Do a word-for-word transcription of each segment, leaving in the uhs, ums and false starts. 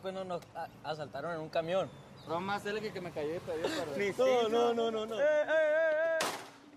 no nos a- asaltaron en un camión. No más él que, que me cayó y pedí No, perdón. no, no, no, no. ¡Eh, eh, eh, eh!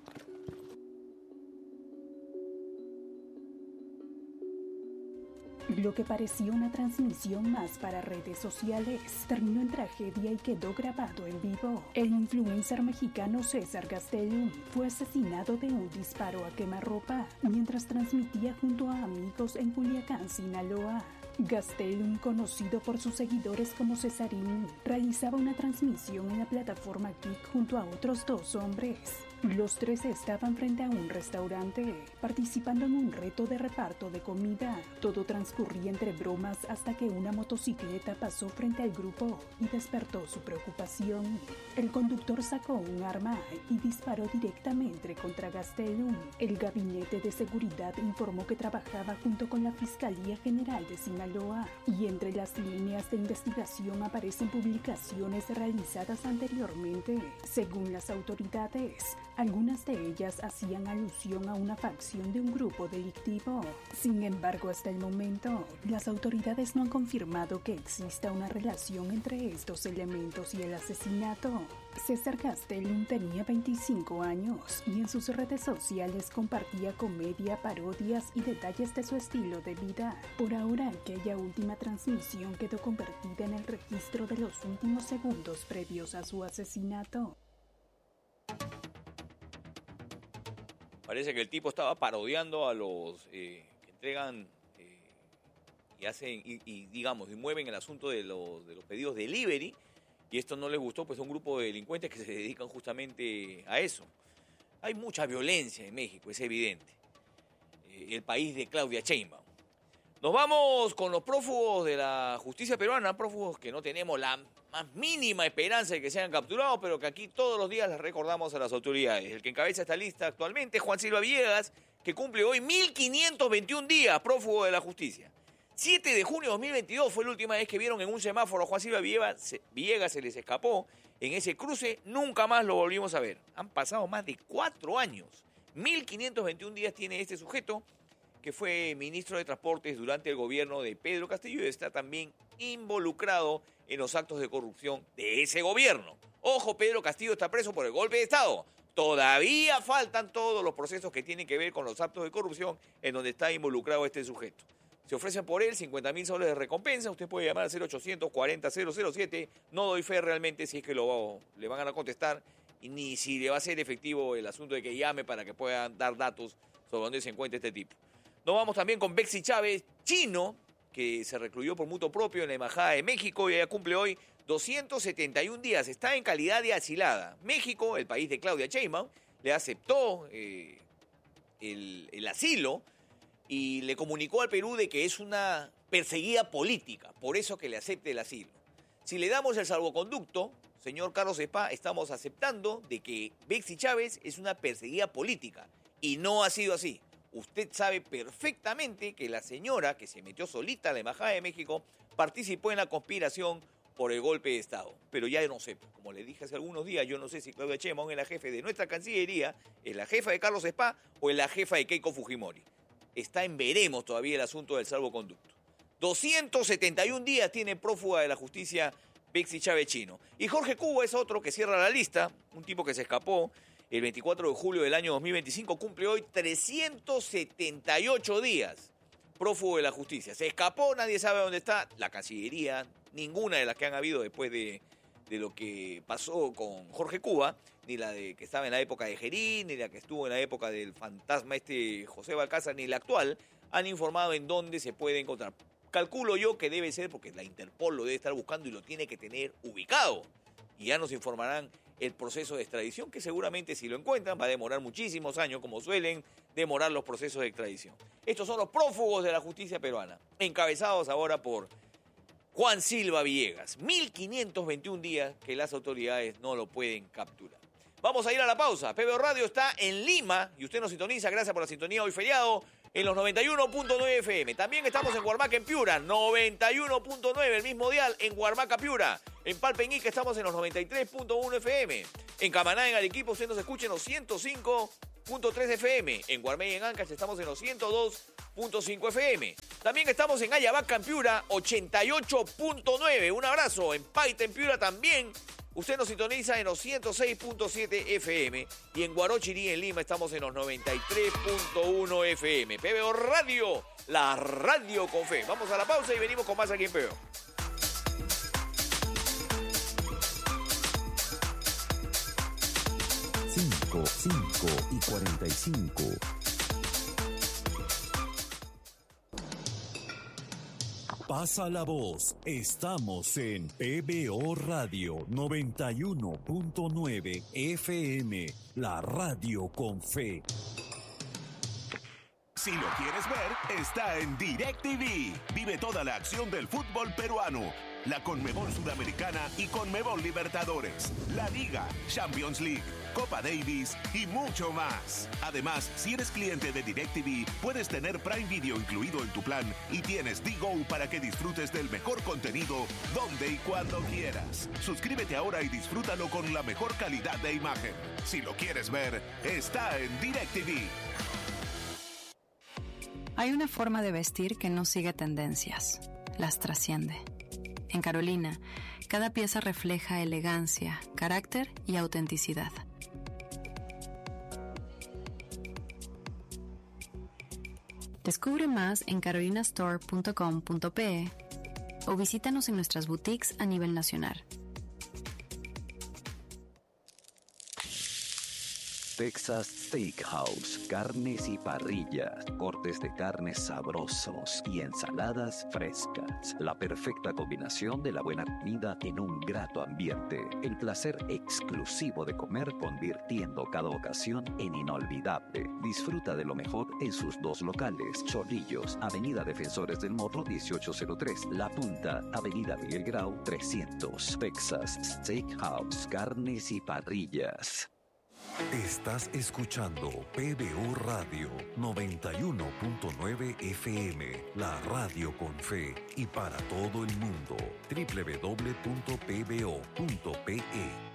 Lo que parecía una transmisión más para redes sociales terminó en tragedia y quedó grabado en vivo. El influencer mexicano César Gastelum fue asesinado de un disparo a quemarropa mientras transmitía junto a amigos en Culiacán, Sinaloa. Gastelum, conocido por sus seguidores como Cesarín, realizaba una transmisión en la plataforma Kik junto a otros dos hombres. Los tres estaban frente a un restaurante, participando en un reto de reparto de comida. Todo transcurría entre bromas hasta que una motocicleta pasó frente al grupo y despertó su preocupación. El conductor sacó un arma y disparó directamente contra Gastelum. El gabinete de seguridad informó que trabajaba junto con la Fiscalía General de Sinaloa, y entre las líneas de investigación aparecen publicaciones realizadas anteriormente. Según las autoridades, algunas de ellas hacían alusión a una facción de un grupo delictivo. Sin embargo, hasta el momento, las autoridades no han confirmado que exista una relación entre estos elementos y el asesinato. César Gastelum tenía veinticinco años y en sus redes sociales compartía comedia, parodias y detalles de su estilo de vida. Por ahora, aquella última transmisión quedó convertida en el registro de los últimos segundos previos a su asesinato. Parece que el tipo estaba parodiando a los eh, que entregan eh, y hacen, y, y, digamos, y mueven el asunto de los, de los pedidos delivery, y esto no les gustó, pues a un grupo de delincuentes que se dedican justamente a eso. Hay mucha violencia en México, es evidente. Eh, el país de Claudia Sheinbaum. Nos vamos con los prófugos de la justicia peruana, prófugos que no tenemos la más mínima esperanza de que sean capturados, pero que aquí todos los días les recordamos a las autoridades. El que encabeza esta lista actualmente es Juan Silva Villegas, que cumple hoy mil quinientos veintiún días prófugo de la justicia. siete de junio de dos mil veintidós fue la última vez que vieron en un semáforo a Juan Silva Villegas, se, Villegas se les escapó en ese cruce, nunca más lo volvimos a ver. Han pasado más de cuatro años. mil quinientos veintiún días tiene este sujeto, que fue ministro de Transportes durante el gobierno de Pedro Castillo y está también involucrado en los actos de corrupción de ese gobierno. Ojo, Pedro Castillo está preso por el golpe de Estado. Todavía faltan todos los procesos que tienen que ver con los actos de corrupción en donde está involucrado este sujeto. Se ofrecen por él cincuenta mil soles de recompensa. Usted puede llamar al cero ochocientos cuarenta cero cero siete. No doy fe realmente si es que lo, le van a contestar y ni si le va a ser efectivo el asunto de que llame para que puedan dar datos sobre dónde se encuentra este tipo. Nos vamos también con Bexy Chávez, chino, que se recluyó por mutuo propio en la Embajada de México y ella cumple hoy doscientos setenta y un días. Está en calidad de asilada. México, el país de Claudia Sheinbaum, le aceptó eh, el, el asilo y le comunicó al Perú de que es una perseguida política, por eso que le acepte el asilo. Si le damos el salvoconducto, señor Carlos Spa, estamos aceptando de que Bexy Chávez es una perseguida política y no ha sido así. Usted sabe perfectamente que la señora que se metió solita a la Embajada de México participó en la conspiración por el golpe de Estado. Pero ya no sé, como le dije hace algunos días, yo no sé si Claudia Sheinbaum es la jefe de nuestra Cancillería, es la jefa de Carlos Spa o es la jefa de Keiko Fujimori. Está en veremos todavía el asunto del salvoconducto. doscientos setenta y un días tiene prófuga de la justicia Bexy Chávez chino. Y Jorge Cuba es otro que cierra la lista, un tipo que se escapó el veinticuatro de julio del año dos mil veinticinco, cumple hoy trescientos setenta y ocho días prófugo de la justicia. Se escapó, nadie sabe dónde está. La Cancillería, ninguna de las que han habido después de, de lo que pasó con Jorge Cuba, ni la de que estaba en la época de Gerín, ni la que estuvo en la época del fantasma este José Balcázar, ni la actual, han informado en dónde se puede encontrar. Calculo yo que debe ser porque la Interpol lo debe estar buscando y lo tiene que tener ubicado. Y ya nos informarán el proceso de extradición, que seguramente si lo encuentran va a demorar muchísimos años, como suelen demorar los procesos de extradición. Estos son los prófugos de la justicia peruana, encabezados ahora por Juan Silva Villegas. mil quinientos veintiún días que las autoridades no lo pueden capturar. Vamos a ir a la pausa. P B O Radio está en Lima y usted nos sintoniza. Gracias por la sintonía hoy feriado en los noventa y uno punto nueve F M. También estamos en Huarmaca, en Piura, noventa y uno punto nueve, el mismo dial en Huarmaca, Piura. En Palpeñique estamos en los noventa y tres punto uno F M. En Camaná, en Arequipa, usted nos escucha en los ciento cinco punto tres F M. En Guarmey y en Ancash estamos en los ciento dos punto cinco F M. También estamos en Ayabaca, en Piura, ochenta y ocho punto nueve. Un abrazo. En Paita, en Piura también. Usted nos sintoniza en los ciento seis punto siete F M. Y en Guarochirí, en Lima, estamos en los noventa y tres punto uno F M. P B O Radio, la radio con fe. Vamos a la pausa y venimos con más aquí en P B O. cinco, cinco y cuarenta y cinco. Pasa la voz. Estamos en P B O Radio noventa y uno punto nueve F M, la radio con fe. Si lo quieres ver, está en DirecTV. Vive toda la acción del fútbol peruano, la Conmebol Sudamericana y Conmebol Libertadores, la Liga, Champions League, Copa Davis y mucho más. Además, si eres cliente de DirecTV, puedes tener Prime Video incluido en tu plan y tienes D Go para que disfrutes del mejor contenido donde y cuando quieras. Suscríbete ahora y disfrútalo con la mejor calidad de imagen. Si lo quieres ver, está en DirecTV. Hay una forma de vestir que no sigue tendencias, las trasciende. En Carolina, cada pieza refleja elegancia, carácter y autenticidad. Descubre más en carolina store punto com punto pe o visítanos en nuestras boutiques a nivel nacional. Texas Steakhouse, carnes y parrillas, cortes de carnes sabrosos y ensaladas frescas. La perfecta combinación de la buena comida en un grato ambiente. El placer exclusivo de comer, convirtiendo cada ocasión en inolvidable. Disfruta de lo mejor en sus dos locales. Chorrillos, Avenida Defensores del Morro dieciocho cero tres. La Punta, Avenida Miguel Grau trescientos. Texas Steakhouse, carnes y parrillas. Estás escuchando P B O Radio noventa y uno punto nueve F M, la radio con fe y para todo el mundo. doble u doble u doble u punto p b o punto p e.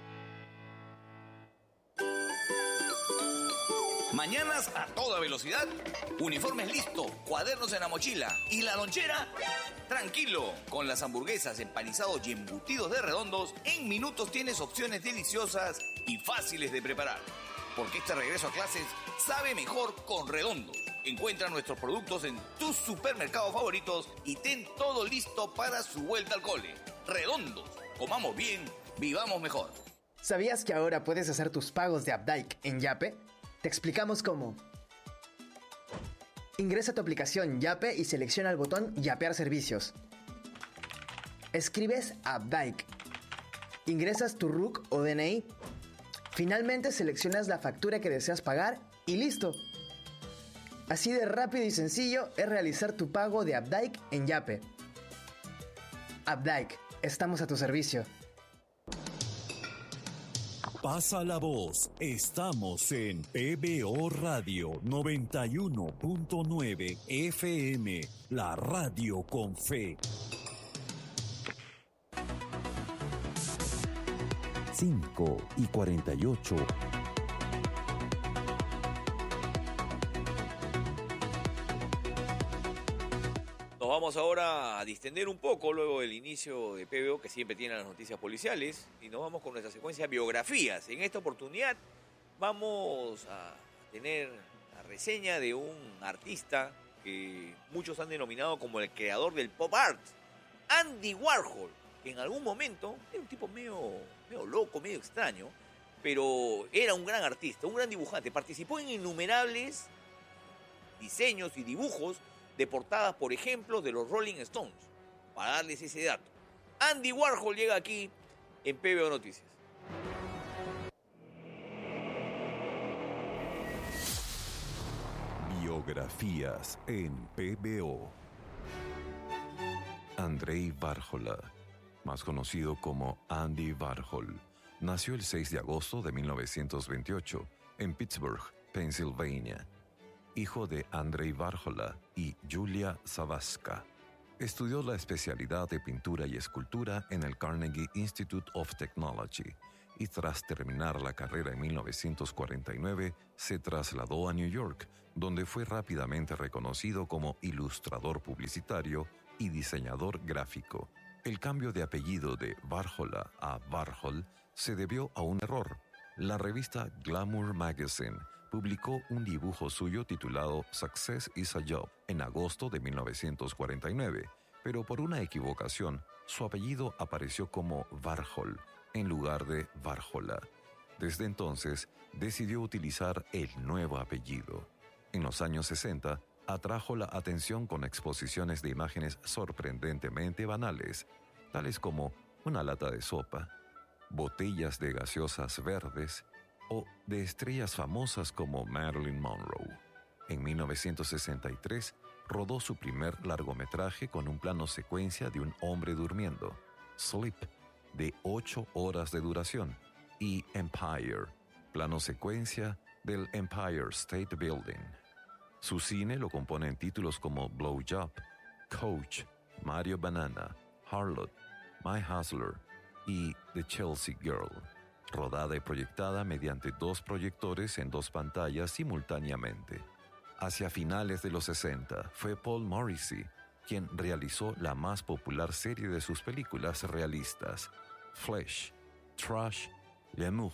Mañanas a toda velocidad, uniformes listo, cuadernos en la mochila y la lonchera, tranquilo. Con las hamburguesas, empanizados y embutidos de Redondos, en minutos tienes opciones deliciosas y fáciles de preparar. Porque este regreso a clases sabe mejor con Redondos. Encuentra nuestros productos en tus supermercados favoritos y ten todo listo para su vuelta al cole. Redondos, comamos bien, vivamos mejor. ¿Sabías que ahora puedes hacer tus pagos de Updike en Yape? Te explicamos cómo. Ingresa a tu aplicación Yape y selecciona el botón Yapear servicios. Escribes Updike. Ingresas tu R U C o D N I. Finalmente seleccionas la factura que deseas pagar y listo. Así de rápido y sencillo es realizar tu pago de Updike en Yape. Updike, estamos a tu servicio. Pasa la voz. Estamos en P B O Radio noventa y uno punto nueve F M, la radio con fe. cinco y cuarenta y ocho. Nos vamos ahora a distender un poco luego del inicio de P B O, que siempre tiene las noticias policiales, y nos vamos con nuestra secuencia de biografías. En esta oportunidad vamos a tener la reseña de un artista que muchos han denominado como el creador del pop art, Andy Warhol, que en algún momento era un tipo medio, medio loco, medio extraño, pero era un gran artista, un gran dibujante. Participó en innumerables diseños y dibujos de portadas, por ejemplo, de los Rolling Stones, para darles ese dato. Andy Warhol llega aquí en P B O Noticias. Biografías en P B O. Andrei Warhol, más conocido como Andy Warhol, nació el seis de agosto de mil novecientos veintiocho en Pittsburgh, Pensilvania. Hijo de Andrei Warhol y Julia Zawadzka. Estudió la especialidad de pintura y escultura en el Carnegie Institute of Technology y tras terminar la carrera en mil novecientos cuarenta y nueve se trasladó a New York, donde fue rápidamente reconocido como ilustrador publicitario y diseñador gráfico. El cambio de apellido de Varhola a Warhol se debió a un error. La revista Glamour Magazine publicó un dibujo suyo titulado Success is a Job en agosto de mil novecientos cuarenta y nueve, pero por una equivocación, su apellido apareció como Warhol en lugar de Varhola. Desde entonces, decidió utilizar el nuevo apellido. En los años sesenta, atrajo la atención con exposiciones de imágenes sorprendentemente banales, tales como una lata de sopa, botellas de gaseosas verdes o de estrellas famosas como Marilyn Monroe. En mil novecientos sesenta y tres, rodó su primer largometraje con un plano secuencia de un hombre durmiendo, Sleep, de ocho horas de duración, y Empire, plano secuencia del Empire State Building. Su cine lo componen títulos como Blow Job, Coach, Mario Banana, Harlot, My Hustler y The Chelsea Girl, rodada y proyectada mediante dos proyectores en dos pantallas simultáneamente. Hacia finales de los sesenta, fue Paul Morrissey quien realizó la más popular serie de sus películas realistas, Flesh, Trash, L'amour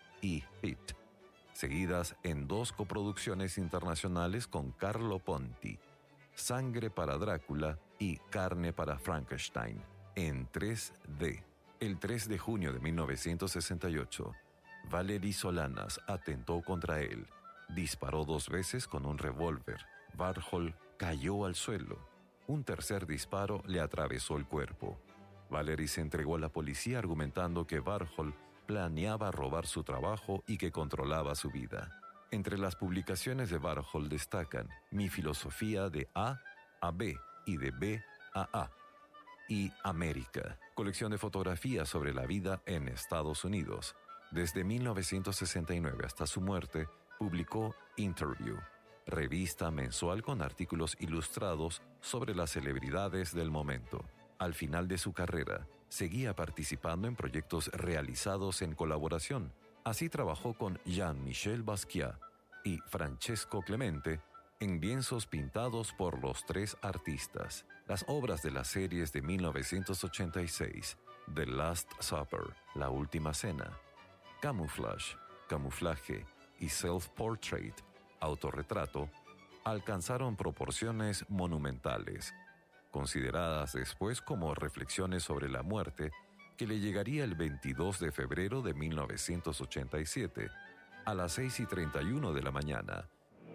y Hit, seguidas en dos coproducciones internacionales con Carlo Ponti, Sangre para Drácula y Carne para Frankenstein, en tres D. El tres de junio de mil novecientos sesenta y ocho, Valery Solanas atentó contra él, disparó dos veces con un revólver. Warhol cayó al suelo. Un tercer disparo le atravesó el cuerpo. Valery se entregó a la policía argumentando que Warhol planeaba robar su trabajo y que controlaba su vida. Entre las publicaciones de Warhol destacan Mi filosofía de A a B y de B a A y América, colección de fotografías sobre la vida en Estados Unidos. Desde mil novecientos sesenta y nueve hasta su muerte, publicó Interview, revista mensual con artículos ilustrados sobre las celebridades del momento. Al final de su carrera, seguía participando en proyectos realizados en colaboración. Así trabajó con Jean-Michel Basquiat y Francesco Clemente en lienzos pintados por los tres artistas. Las obras de las series de mil novecientos ochenta y seis, The Last Supper, La Última Cena, Camouflage, Camuflaje y Self-Portrait, Autorretrato, alcanzaron proporciones monumentales, consideradas después como reflexiones sobre la muerte, que le llegaría el veintidós de febrero de mil novecientos ochenta y siete, a las seis y treinta y uno de la mañana.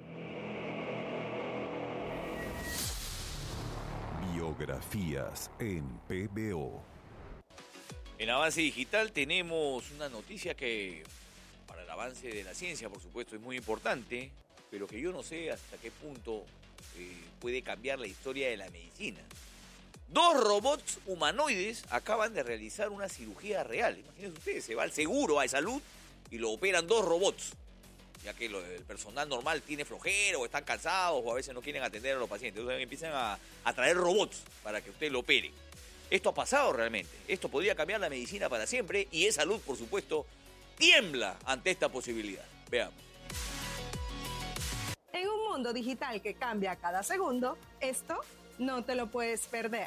Biografías en P B O. En Avance Digital tenemos una noticia que para el avance de la ciencia, por supuesto, es muy importante, pero que yo no sé hasta qué punto eh, puede cambiar la historia de la medicina. Dos robots humanoides acaban de realizar una cirugía real. Imagínense ustedes, se va al seguro, a salud, y lo operan dos robots, ya que lo, el personal normal tiene flojera o están cansados o a veces no quieren atender a los pacientes. Entonces empiezan a, a traer robots para que usted lo opere. Esto ha pasado realmente. Esto podría cambiar la medicina para siempre y E-Salud, por supuesto, tiembla ante esta posibilidad. Veamos. En un mundo digital que cambia cada segundo, esto no te lo puedes perder.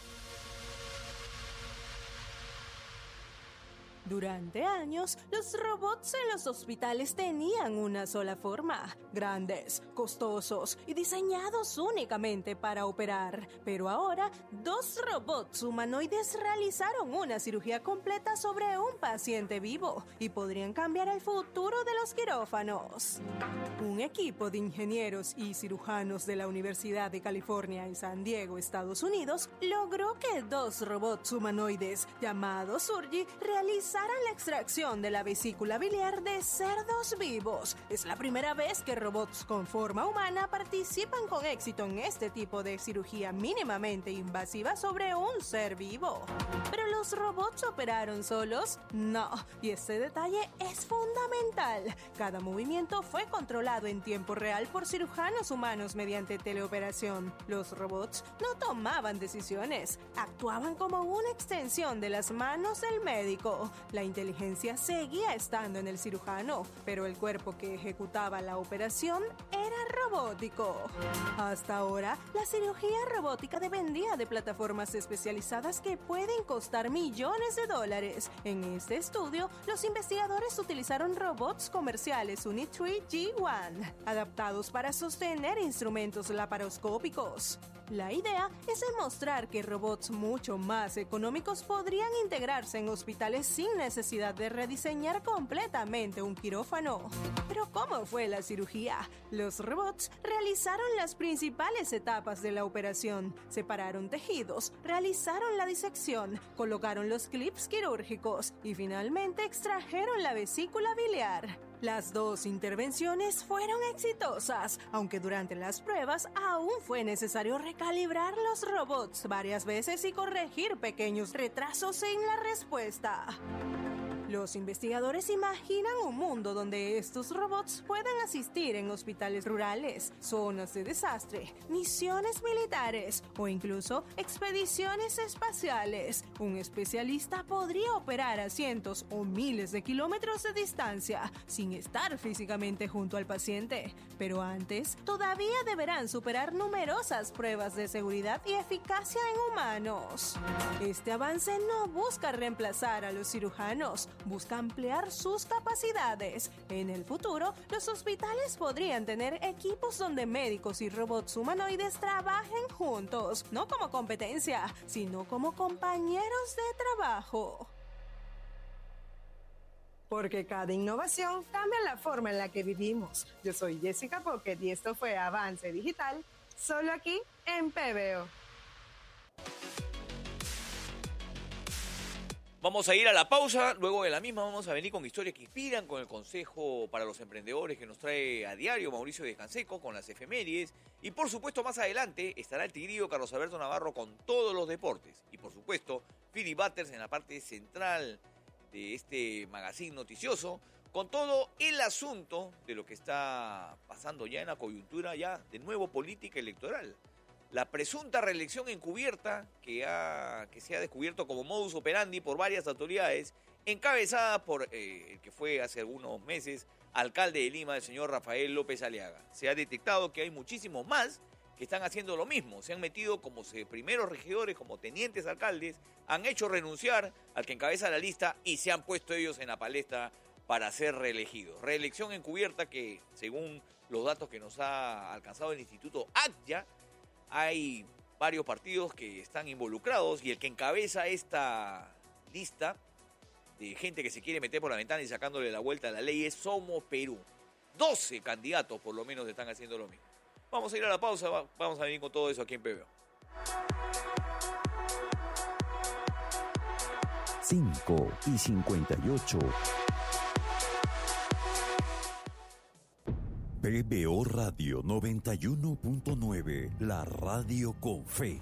Durante años, los robots en los hospitales tenían una sola forma: grandes, costosos y diseñados únicamente para operar. Pero ahora, dos robots humanoides realizaron una cirugía completa sobre un paciente vivo y podrían cambiar el futuro de los quirófanos. Un equipo de ingenieros y cirujanos de la Universidad de California en San Diego, Estados Unidos, logró que dos robots humanoides llamados Surgi realizaran la extracción de la vesícula biliar de cerdos vivos. Es la primera vez que robots con forma humana participan con éxito en este tipo de cirugía mínimamente invasiva sobre un ser vivo. ¿Pero los robots operaron solos? No, y este detalle es fundamental. Cada movimiento fue controlado en tiempo real por cirujanos humanos mediante teleoperación. Los robots no tomaban decisiones, actuaban como una extensión de las manos del médico. La inteligencia seguía estando en el cirujano, pero el cuerpo que ejecutaba la operación era robótico. Hasta ahora, la cirugía robótica dependía de plataformas especializadas que pueden costar millones de dólares. En este estudio, los investigadores utilizaron robots comerciales Unitree G uno, adaptados para sostener instrumentos laparoscópicos. La idea es demostrar que robots mucho más económicos podrían integrarse en hospitales sin necesidad de rediseñar completamente un quirófano. Pero ¿cómo fue la cirugía? Los robots realizaron las principales etapas de la operación. Separaron tejidos, realizaron la disección, colocaron los clips quirúrgicos y finalmente extrajeron la vesícula biliar. Las dos intervenciones fueron exitosas, aunque durante las pruebas aún fue necesario recalibrar los robots varias veces y corregir pequeños retrasos en la respuesta. Los investigadores imaginan un mundo donde estos robots puedan asistir en hospitales rurales, zonas de desastre, misiones militares o incluso expediciones espaciales. Un especialista podría operar a cientos o miles de kilómetros de distancia sin estar físicamente junto al paciente. Pero antes, todavía deberán superar numerosas pruebas de seguridad y eficacia en humanos. Este avance no busca reemplazar a los cirujanos, busca ampliar sus capacidades. En el futuro, los hospitales podrían tener equipos donde médicos y robots humanoides trabajen juntos, no como competencia, sino como compañeros de trabajo. Porque cada innovación cambia la forma en la que vivimos. Yo soy Jessica Pocket y esto fue Avance Digital, solo aquí en P B O. Vamos a ir a la pausa, luego de la misma vamos a venir con historias que inspiran, con el consejo para los emprendedores que nos trae a diario Mauricio de Canseco, con las efemérides, y por supuesto más adelante estará el tigrillo Carlos Alberto Navarro con todos los deportes, y por supuesto Philly Butters en la parte central de este magazine noticioso, con todo el asunto de lo que está pasando ya en la coyuntura ya de nuevo política electoral. La presunta reelección encubierta que, ha, que se ha descubierto como modus operandi por varias autoridades, encabezada por eh, el que fue hace algunos meses alcalde de Lima, el señor Rafael López Aliaga. Se ha detectado que hay muchísimos más que están haciendo lo mismo. Se han metido como primeros regidores, como tenientes alcaldes, han hecho renunciar al que encabeza la lista y se han puesto ellos en la palestra para ser reelegidos. Reelección encubierta que, según los datos que nos ha alcanzado el Instituto ACYA, hay varios partidos que están involucrados y el que encabeza esta lista de gente que se quiere meter por la ventana y sacándole la vuelta a la ley es Somos Perú. doce candidatos por lo menos están haciendo lo mismo. Vamos a ir a la pausa, vamos a venir con todo eso aquí en P B O. cinco y cincuenta y ocho. P B O Radio noventa y uno punto nueve, la radio con fe.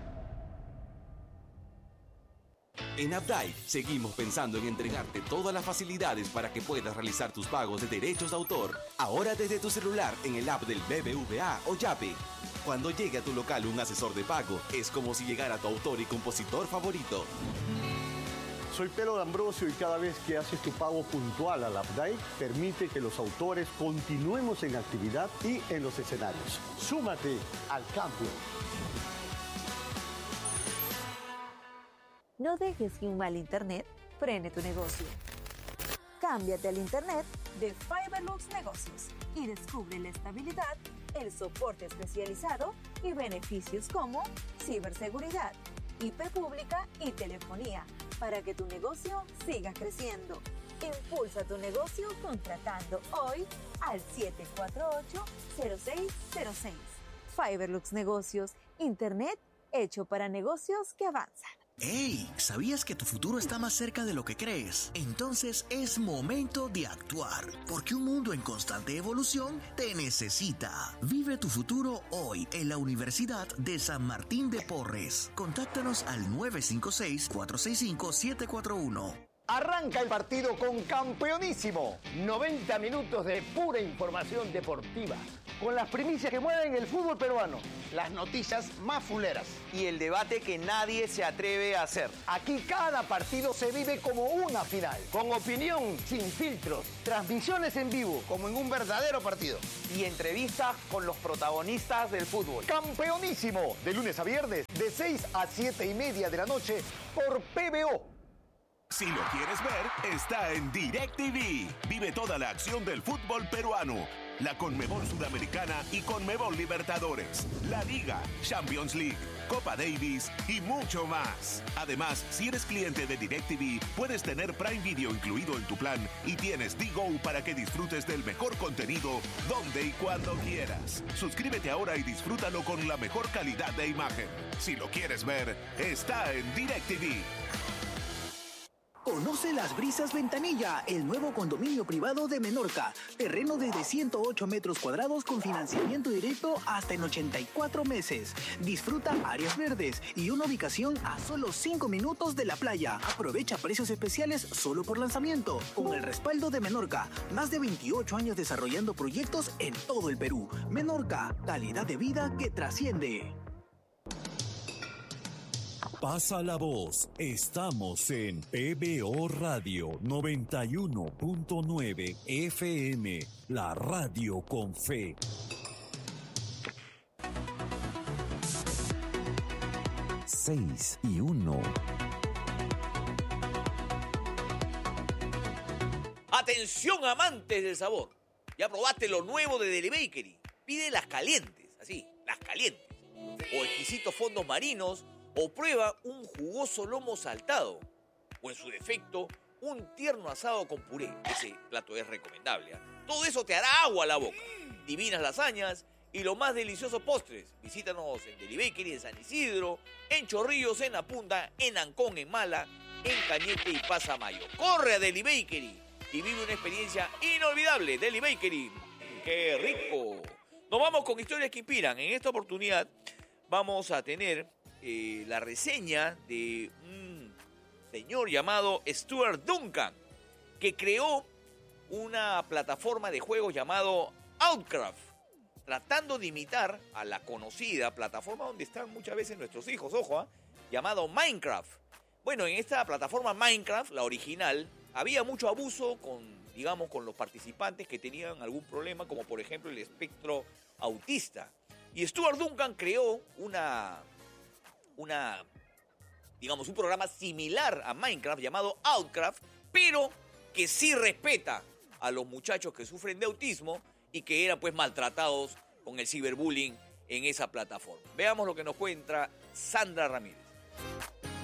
En Updike seguimos pensando en entregarte todas las facilidades para que puedas realizar tus pagos de derechos de autor. Ahora desde tu celular en el app del B B V A o Yape. Cuando llegue a tu local un asesor de pago, es como si llegara tu autor y compositor favorito. Soy Pedro D'Ambrosio y cada vez que haces tu pago puntual al Updike, permite que los autores continuemos en actividad y en los escenarios. Súmate al cambio. No dejes que un mal internet frene tu negocio. Cámbiate al internet de Fiberlux Negocios y descubre la estabilidad, el soporte especializado y beneficios como ciberseguridad, I P pública y telefonía para que tu negocio siga creciendo. Impulsa tu negocio contratando hoy al siete cuatro ocho, cero seis cero seis. Fiberlux Negocios, internet hecho para negocios que avanzan. ¡Hey! ¿Sabías que tu futuro está más cerca de lo que crees? Entonces es momento de actuar, porque un mundo en constante evolución te necesita. Vive tu futuro hoy en la Universidad de San Martín de Porres. Contáctanos al nueve cinco seis, cuatro seis cinco, siete cuatro uno. Arranca el partido con Campeonísimo. noventa minutos de pura información deportiva, con las primicias que mueven el fútbol peruano, las noticias más fuleras y el debate que nadie se atreve a hacer. Aquí cada partido se vive como una final, con opinión sin filtros, transmisiones en vivo como en un verdadero partido y entrevistas con los protagonistas del fútbol. Campeonísimo, de lunes a viernes, de seis a siete y media de la noche por P B O. Si lo quieres ver, está en DirecTV. Vive toda la acción del fútbol peruano, la Conmebol Sudamericana y Conmebol Libertadores, la Liga, Champions League, Copa Davis y mucho más. Además, si eres cliente de DirecTV, puedes tener Prime Video incluido en tu plan y tienes D-Go para que disfrutes del mejor contenido donde y cuando quieras. Suscríbete ahora y disfrútalo con la mejor calidad de imagen. Si lo quieres ver, está en DirecTV. Conoce Las Brisas Ventanilla, el nuevo condominio privado de Menorca. Terreno desde ciento ocho metros cuadrados con financiamiento directo hasta en ochenta y cuatro meses. Disfruta áreas verdes y una ubicación a solo cinco minutos de la playa. Aprovecha precios especiales solo por lanzamiento. Con el respaldo de Menorca, más de veintiocho años desarrollando proyectos en todo el Perú. Menorca, calidad de vida que trasciende. Pasa la voz, estamos en P B O Radio noventa y uno punto nueve F M, la radio con fe. Seis y uno. Atención, amantes del sabor. ¿Ya probaste lo nuevo de Deli Bakery? Pide las calientes, así, las calientes. O exquisitos fondos marinos, o prueba un jugoso lomo saltado, o en su defecto, un tierno asado con puré. Ese plato es recomendable, ¿eh? Todo eso te hará agua a la boca. Divinas lasañas y los más deliciosos postres. Visítanos en Deli Bakery en San Isidro, en Chorrillos, en La Punta, en Ancón, en Mala, en Cañete y Pasamayo. Corre a Deli Bakery y vive una experiencia inolvidable. Deli Bakery, ¡qué rico! Nos vamos con historias que inspiran. En esta oportunidad vamos a tener Eh, la reseña de un señor llamado Stuart Duncan, que creó una plataforma de juegos llamado Outcraft, tratando de imitar a la conocida plataforma donde están muchas veces nuestros hijos, ojo, ¿eh? llamado Minecraft. Bueno, en esta plataforma Minecraft, la original, había mucho abuso con, digamos, con los participantes que tenían algún problema, como por ejemplo el espectro autista. Y Stuart Duncan creó una... una, digamos, un programa similar a Minecraft llamado Outcraft, pero que sí respeta a los muchachos que sufren de autismo y que eran pues maltratados con el ciberbullying en esa plataforma. Veamos lo que nos cuenta Sandra Ramírez.